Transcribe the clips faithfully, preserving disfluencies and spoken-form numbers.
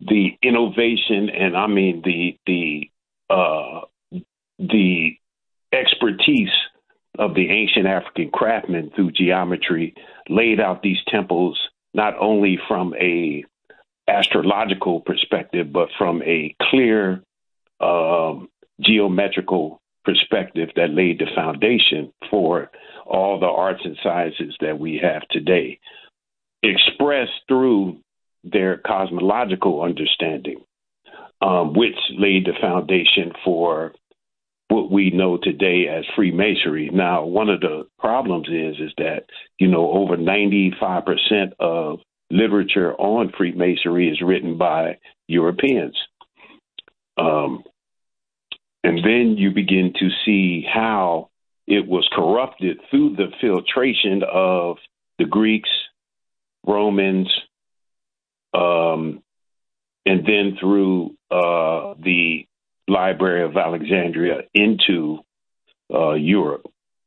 the innovation, and I mean the the uh, the expertise of the ancient African craftsmen through geometry laid out these temples not only from a astrological perspective, but from a clear um, geometrical perspective that laid the foundation for all the arts and sciences that we have today, expressed through their cosmological understanding, um, which laid the foundation for what we know today as Freemasonry. Now, one of the problems is is that, you know, over ninety-five percent of literature on Freemasonry is written by Europeans. Um, and then you begin to see how it was corrupted through the filtration of the Greeks, Romans, um, and then through uh, the Library of Alexandria into uh, Europe.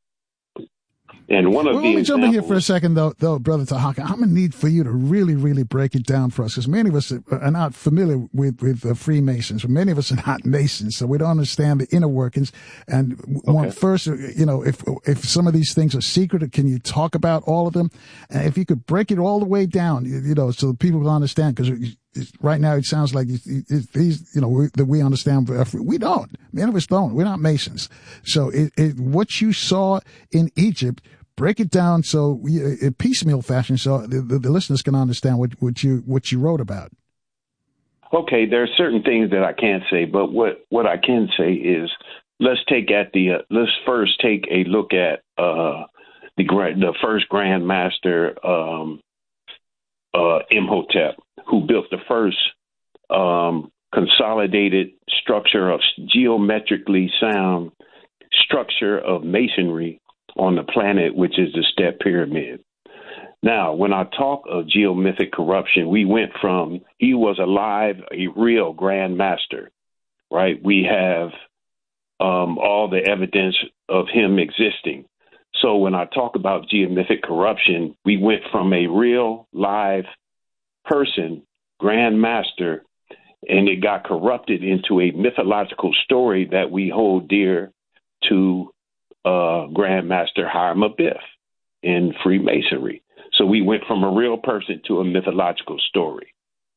And one of well, the let me examples, jump in here for a second, though, though, Brother Tahaka. I'm going to need for you to really, really break it down for us, because many of us are not familiar with, with uh, Freemasons. Many of us are not Masons, so we don't understand the inner workings. And okay. one, first, you know, if if some of these things are secret, can you talk about all of them? And if you could break it all the way down, you, you know, so people will understand, because right now it sounds like these, you know, we, that we understand. We don't. Many of us don't. We're not Masons. So it, it, what you saw in Egypt, break it down so we, in piecemeal fashion, so the, the, the listeners can understand what, what you what you wrote about. Okay, there are certain things that I can't say, but what, what I can say is let's take at the uh, let's first take a look at uh, the the first Grand Master um, uh, Imhotep, who built the first um, consolidated structure of geometrically sound structure of masonry on the planet, which is the Step Pyramid. Now, when I talk of geomythic corruption, we went from he was alive, a real Grand Master, right? We have um, all the evidence of him existing. So when I talk about geomythic corruption, we went from a real live person, Grand Master, and it got corrupted into a mythological story that we hold dear to uh, Grand Master Hiram Abiff in Freemasonry. So we went from a real person to a mythological story.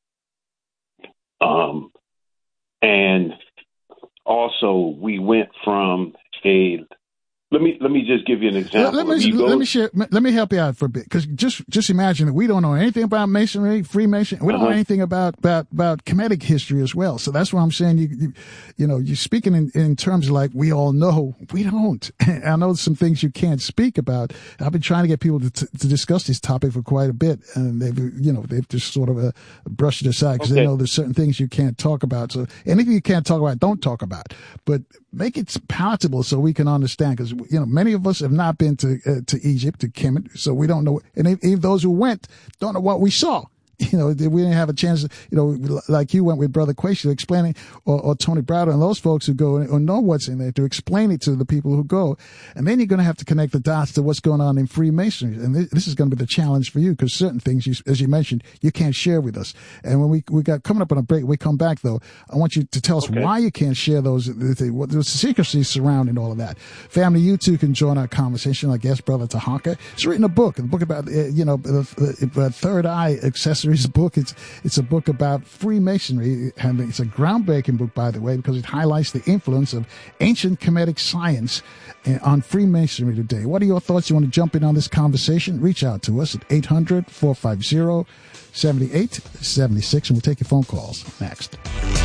Um, and also we went from a Let me let me just give you an example. Let, let me let me share, let me help you out for a bit, because just just imagine that we don't know anything about Masonry, Freemason. We don't uh-huh. know anything about about about Kemetic history as well. So that's why I'm saying you you, you know you're speaking in, in terms like we all know. We don't. I know some things you can't speak about. I've been trying to get people to to discuss this topic for quite a bit, and they've you know they've just sort of uh, brushed it aside because okay. they know there's certain things you can't talk about. So anything you can't talk about, don't talk about. But make it palatable so we can understand, because you know many of us have not been to uh, to Egypt, to Kemet, so we don't know, and even those who went don't know what we saw. You know, we didn't have a chance, you know, like you went with Brother Quayshaw explaining, or, or Tony Browder and those folks who go or know what's in there, to explain it to the people who go. And then you're going to have to connect the dots to what's going on in Freemasonry. And this, this is going to be the challenge for you, because certain things, you, as you mentioned, you can't share with us. And when we we got coming up on a break, we come back, though, I want you to tell us okay. why you can't share those, what the secrecy surrounding all of that. Family, you too can join our conversation. Our guest, Brother Tahaka, has written a book, a book about, uh, you know, the, the Third Eye Accessories book. It's it's a book about Freemasonry, and it's a groundbreaking book, by the way, because it highlights the influence of ancient Kemetic science on Freemasonry today. What are your thoughts? You want to jump in on this conversation? Reach out to us at eight hundred, four five zero, seven eight seven six, and we'll take your phone calls next.